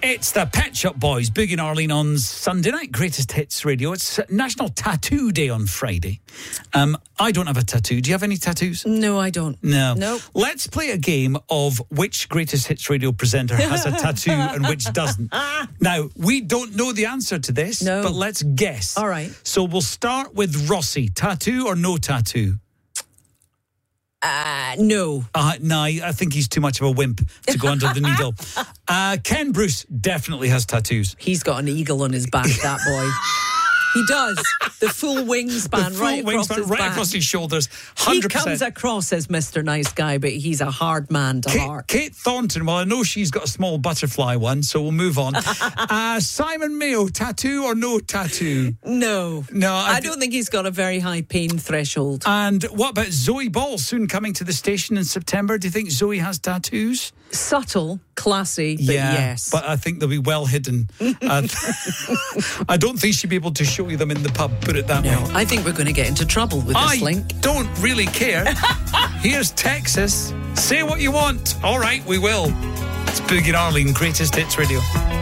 It's the Pet Shop Boys, Boogie and Arlene on Sunday night, Greatest Hits Radio. It's National Tattoo Day on Friday. I don't have a tattoo. Do you have any tattoos? No, I don't. No. Nope. Let's play a game of which Greatest Hits Radio presenter has a tattoo and which doesn't. Now, we don't know the answer to this, but let's guess. All right. So we'll start with Rossi. Tattoo or no tattoo? No. No, I think he's too much of a wimp to go under the needle. Ken Bruce definitely has tattoos. He's got an eagle on his back, that boy. He does. The full wingspan right across his shoulders. 100%. He comes across as Mr. Nice Guy, but he's a hard man to heart. Kate Thornton, well, I know she's got a small butterfly one, so we'll move on. Simon Mayo, tattoo or no tattoo? No. I don't think he's got a very high pain threshold. And what about Zoe Ball, soon coming to the station in September? Do you think Zoe has tattoos? Subtle, classy, but yes. But I think they'll be well hidden. I don't think she'll be able to show you them in the pub, put it that way. I think we're going to get into trouble with this link. I don't really care. Here's Texas. Say what you want. All right, we will. It's Boogie and Arlene, Greatest Hits Radio.